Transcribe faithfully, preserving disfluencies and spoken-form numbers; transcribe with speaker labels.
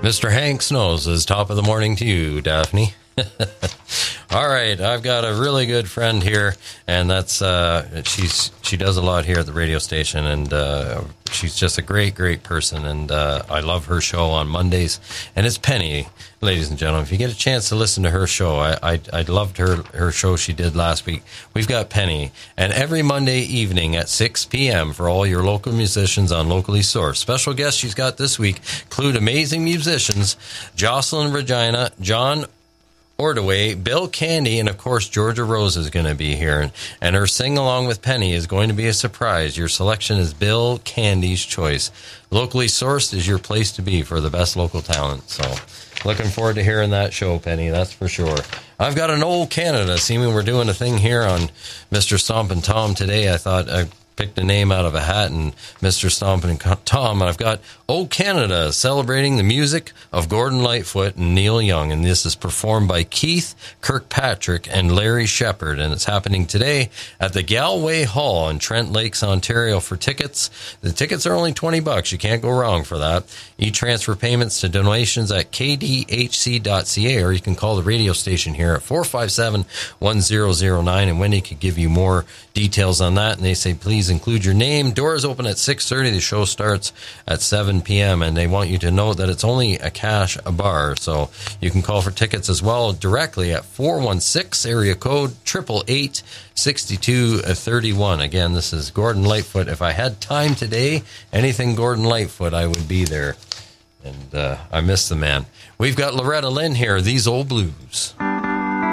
Speaker 1: Mister Hank Snow says, top of the morning to you, Daphne. All right, I've got a really good friend here, and that's uh, she's she does a lot here at the radio station, and uh, she's just a great, great person, and uh, I love her show on Mondays, and it's Penny, ladies and gentlemen. If you get a chance to listen to her show, I I, I loved her her show she did last week. We've got Penny, and every Monday evening at six p.m. for all your local musicians on Locally Sourced. Special guests she's got this week include amazing musicians Jocelyn Regina, John Ordaway, Bill Candy, and of course Georgia Rose is going to be here, and her sing along with Penny is going to be a surprise. Your selection is Bill Candy's choice. Locally Sourced is your place to be for the best local talent. So looking forward to hearing that show, Penny, that's for sure. I've got an old Canada. Seeming we're doing a thing here on Mister Stompin' Tom today. I thought I picked a name out of a hat, and Mister Stompin' Tom, and I've got Old Canada celebrating the music of Gordon Lightfoot and Neil Young, and this is performed by Keith Kirkpatrick and Larry Shepard, and it's happening today at the Galway Hall in Trent Lakes, Ontario. For tickets, the tickets are only twenty bucks. You can't go wrong for that. E-transfer payments to donations at k d h c dot c a, or you can call the radio station here at four five seven, one zero zero nine, and Wendy could give you more details on that, and they say please include your name. Doors open at six thirty. The show starts at seven p.m. and they want you to know that it's only a cash bar, so you can call for tickets as well directly at four one six area code eight eight eight, six two three one. Again, this is Gordon Lightfoot. If I had time today, anything Gordon Lightfoot, I would be there, and uh, I miss the man. We've got Loretta Lynn here, These Old Blues.